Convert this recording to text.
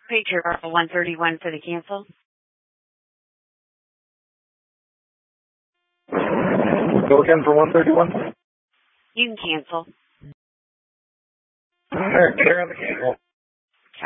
Patriot 131 for the cancel. Go again for 131? You can cancel. Alright, carry on the cancel.